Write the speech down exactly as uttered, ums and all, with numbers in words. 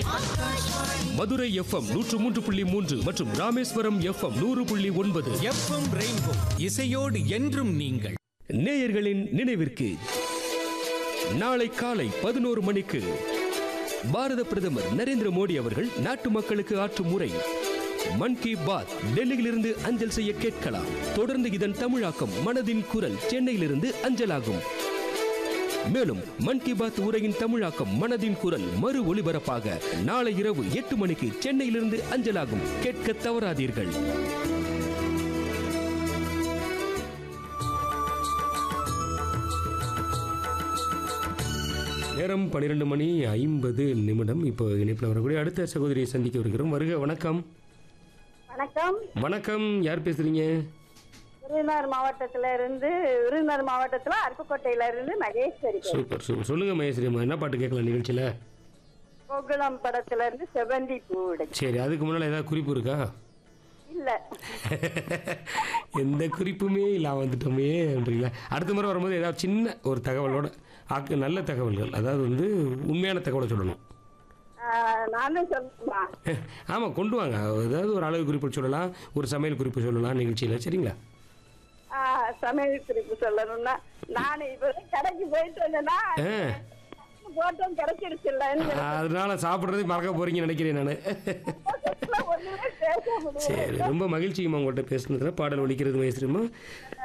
Madurai FM நூற்று மூன்று புள்ளி மூன்று மற்றும் ராமேஸ்வரம் எஃப்எம் நூறு புள்ளி ஒன்பது. எஃப்எம் ரெயின்போ இசையோடு என்றும் நீங்கள். நேயர்களின் நினைவிற்கு நாளை காலை பதினோரு மணிக்கு பாரத பிரதமர் நரேந்திர மோடி அவர்கள் நாட்டு மக்களுக்கு ஆற்றும் உரை மன் கி பாத் டெல்லியிலிருந்து அஞ்சல் செய்ய கேட்கலாம். தொடர்ந்து இதன் தமிழாக்கம் மனதின் குரல் சென்னையிலிருந்து அஞ்சலாகும். மேலும் மன் கி பாத் உரையின் தமிழாக்கம் மனதின் குரல் மறு ஒளிபரப்பாக நாளை இரவு எட்டு மணிக்கு சென்னையிலிருந்து அஞ்சலாகும். கேட்க தவறாதீர்கள். நேரம் பன்னிரண்டு மணி ஐம்பது நிமிடம். இப்போ இணைப்பில் வரக்கூடிய அடுத்த சகோதரியை சந்திக்க வருகிறோம். வருக. வணக்கம். வணக்கம். வணக்கம். யார் பேசுறீங்க? விருதுநகர் மாவட்டத்துல இருந்து விருதுநகர் மாவட்டத்துல அருப்புக்கோட்டையில இருந்து மகேஸ்வரி. Super super. சொல்லுங்க மகேஸ்வரி அம்மா, என்ன பாட்டு கேட்கலாம் நிகழ்ச்சியில? கோகுலம் படத்துல இருந்து செவந்தி பூடை. சரி, அதுக்கு முன்னால ஏதாவது குறிப்பு இருக்கா? இல்ல, எந்த குறிப்புமே இல்லாம வந்துட்டோமே அப்படிங்களா? அடுத்த முறை வரும்போது ஏதாவது சின்ன ஒரு தகவலோட ஆக்கு, நல்ல தகவல்கள், அதாவது வந்து உண்மையான தகவலை சொல்லணும். நானும் சொல்லணுமா? ஆமாம், கொண்டு வாங்க. ஏதாவது ஒரு அளவு குறிப்பு சொல்லலாம், ஒரு சமையல் குறிப்பு சொல்லலாம் நிகழ்ச்சியில். சரிங்களா? சமையல் குறிப்பு சொல்லணும்னா நான் இப்ப கடைக்கு போயிட்டு வந்தேன்னா போட்டோம் கிடைச்சிருச்சு இல்ல, அதனால சாப்பிட்றதே மறக்க போறீங்க நினைக்கிறேன் நான். சரி, ரொம்ப மகிழ்ச்சியுமா உங்கள்கிட்ட பேசுனதுல. பாடல் ஒலிக்கிறது மகேஸ்வரிமா.